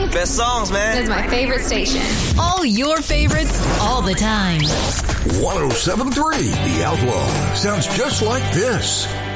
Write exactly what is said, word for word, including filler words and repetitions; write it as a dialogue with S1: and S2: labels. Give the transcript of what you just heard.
S1: Best songs, man.
S2: That's my favorite station.
S3: All your favorites, all the time.
S4: one oh seven point three The Outlaw sounds just like this.